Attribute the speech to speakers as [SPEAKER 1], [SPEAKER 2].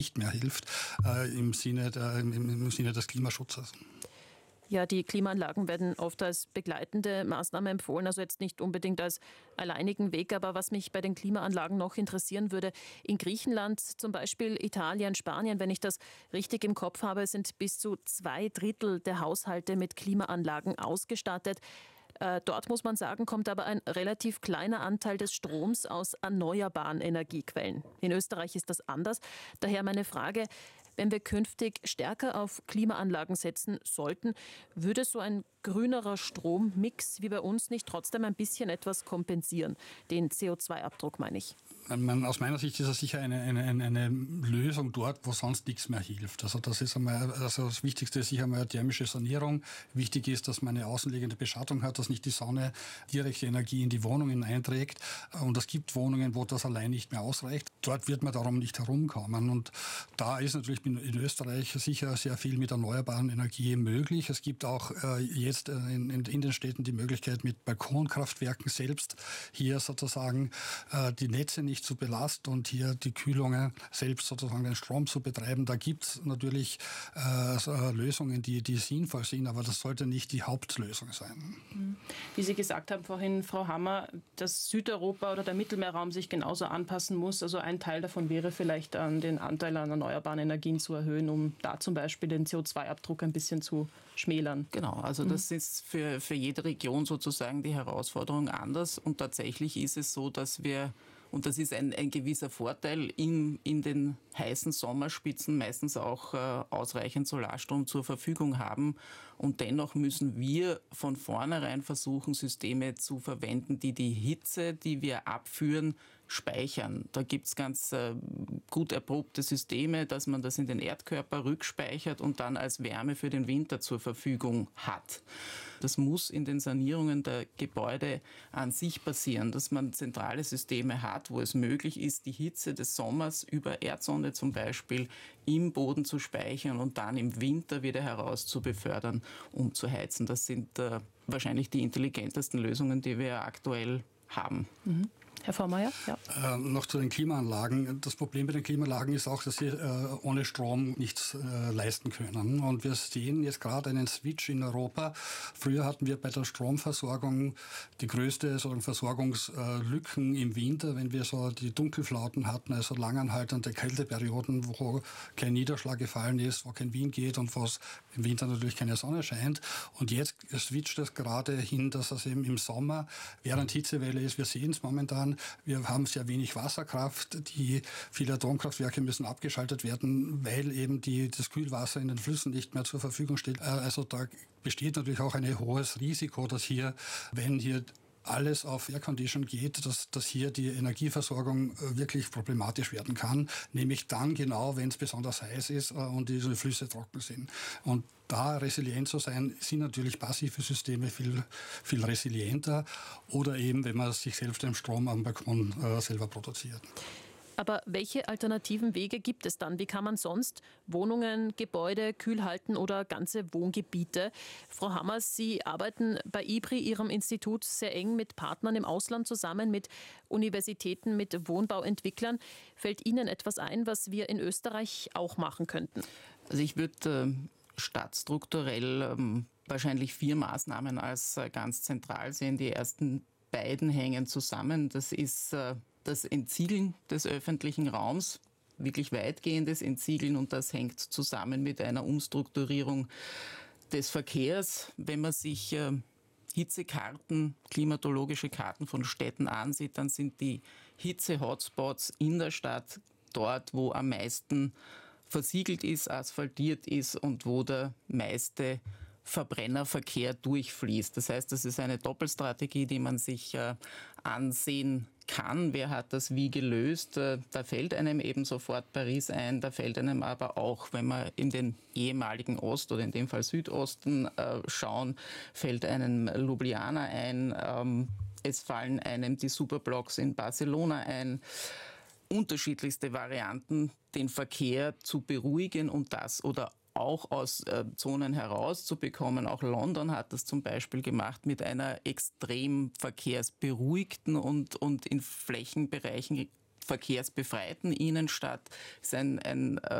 [SPEAKER 1] nicht mehr hilft im Sinne des Klimaschutzes.
[SPEAKER 2] Ja, die Klimaanlagen werden oft als begleitende Maßnahme empfohlen, also jetzt nicht unbedingt als alleinigen Weg. Aber was mich bei den Klimaanlagen noch interessieren würde, in Griechenland zum Beispiel, Italien, Spanien, wenn ich das richtig im Kopf habe, sind bis zu 2/3 der Haushalte mit Klimaanlagen ausgestattet. Dort, muss man sagen, kommt aber ein relativ kleiner Anteil des Stroms aus erneuerbaren Energiequellen. In Österreich ist das anders. Daher meine Frage: Wenn wir künftig stärker auf Klimaanlagen setzen sollten, würde so ein grünerer Strommix wie bei uns nicht trotzdem ein bisschen etwas kompensieren? Den CO2-Abdruck meine ich.
[SPEAKER 1] Aus meiner Sicht ist es sicher eine Lösung dort, wo sonst nichts mehr hilft. Also das ist einmal, also das Wichtigste ist sicher einmal thermische Sanierung. Wichtig ist, dass man eine außenliegende Beschattung hat, dass nicht die Sonne direkte Energie in die Wohnungen einträgt. Und es gibt Wohnungen, wo das allein nicht mehr ausreicht. Dort wird man darum nicht herumkommen. Und da ist natürlich in Österreich sicher sehr viel mit erneuerbaren Energie möglich. Es gibt auch jetzt in den Städten die Möglichkeit, mit Balkonkraftwerken selbst hier sozusagen die Netze nicht zu belasten und hier die Kühlungen selbst sozusagen den Strom zu betreiben. Da gibt es natürlich Lösungen, die sinnvoll sind, aber das sollte nicht die Hauptlösung sein.
[SPEAKER 3] Wie Sie gesagt haben vorhin, Frau Hammer, dass Südeuropa oder der Mittelmeerraum sich genauso anpassen muss. Also ein Teil davon wäre vielleicht, den Anteil an erneuerbaren Energien zu erhöhen, um da zum Beispiel den CO2-Abdruck ein bisschen zu schmälern.
[SPEAKER 4] Genau, also das ist für jede Region sozusagen die Herausforderung anders. Und tatsächlich ist es so, dass wir, und das ist ein gewisser Vorteil, in den heißen Sommerspitzen meistens auch ausreichend Solarstrom zur Verfügung haben. Und dennoch müssen wir von vornherein versuchen, Systeme zu verwenden, die die Hitze, die wir abführen, speichern. Da gibt es ganz gut erprobte Systeme, dass man das in den Erdkörper rückspeichert und dann als Wärme für den Winter zur Verfügung hat. Das muss in den Sanierungen der Gebäude an sich passieren, dass man zentrale Systeme hat, wo es möglich ist, die Hitze des Sommers über Erdsonde zum Beispiel im Boden zu speichern und dann im Winter wieder heraus zu befördern, um zu heizen. Das sind wahrscheinlich die intelligentesten Lösungen, die wir aktuell haben.
[SPEAKER 2] Herr Vormeier? Ja.
[SPEAKER 1] Noch zu den Klimaanlagen. Das Problem bei den Klimaanlagen ist auch, dass sie ohne Strom nichts leisten können. Und wir sehen jetzt gerade einen Switch in Europa. Früher hatten wir bei der Stromversorgung die größte Versorgungslücken im Winter, wenn wir so die Dunkelflauten hatten, also langanhaltende Kälteperioden, wo kein Niederschlag gefallen ist, wo kein Wind geht und wo es im Winter natürlich keine Sonne scheint. Und jetzt switcht das gerade hin, dass es eben im Sommer, während Hitzewelle ist, wir sehen es momentan, wir haben sehr wenig Wasserkraft. Viele Atomkraftwerke müssen abgeschaltet werden, weil eben das Kühlwasser in den Flüssen nicht mehr zur Verfügung steht. Also da besteht natürlich auch ein hohes Risiko, dass wenn hier alles auf Aircondition geht, dass hier die Energieversorgung wirklich problematisch werden kann, nämlich dann genau, wenn es besonders heiß ist und diese Flüsse trocken sind. Und da resilient zu sein, sind natürlich passive Systeme viel, viel resilienter oder eben, wenn man sich selbst den Strom am Balkon selber produziert.
[SPEAKER 2] Aber welche alternativen Wege gibt es dann? Wie kann man sonst Wohnungen, Gebäude kühl halten oder ganze Wohngebiete? Frau Hammer, Sie arbeiten bei IBRI, Ihrem Institut, sehr eng mit Partnern im Ausland zusammen, mit Universitäten, mit Wohnbauentwicklern. Fällt Ihnen etwas ein, was wir in Österreich auch machen könnten?
[SPEAKER 4] Also ich würde stadtstrukturell wahrscheinlich 4 Maßnahmen als ganz zentral sehen. Die ersten beiden hängen zusammen. Das ist das Entsiegeln des öffentlichen Raums, wirklich weitgehendes Entsiegeln, und das hängt zusammen mit einer Umstrukturierung des Verkehrs. Wenn man sich Hitzekarten, klimatologische Karten von Städten ansieht, dann sind die Hitze-Hotspots in der Stadt dort, wo am meisten versiegelt ist, asphaltiert ist und wo der meiste Verbrennerverkehr durchfließt. Das heißt, das ist eine Doppelstrategie, die man sich ansehen kann. Wer hat das wie gelöst? Da fällt einem eben sofort Paris ein, da fällt einem aber auch, wenn wir in den ehemaligen Ost- oder in dem Fall Südosten schauen, fällt einem Ljubljana ein, es fallen einem die Superblocks in Barcelona ein. Unterschiedlichste Varianten, den Verkehr zu beruhigen und das oder auch aus Zonen herauszubekommen. Auch London hat das zum Beispiel gemacht mit einer extrem verkehrsberuhigten und in Flächenbereichen verkehrsbefreiten Innenstadt ist ein